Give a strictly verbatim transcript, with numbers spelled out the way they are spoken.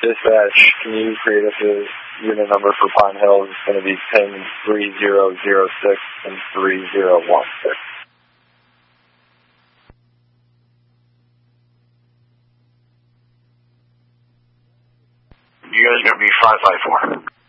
Dispatch, can you create us a unit number for Pine Hills? It's going to be pin three zero zero six and three zero one six. You guys are going to be five five four.